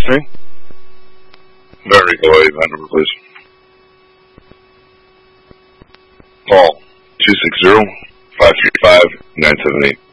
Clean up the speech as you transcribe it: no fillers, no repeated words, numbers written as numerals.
listening. Very good. That number, please. Call 260-535-978.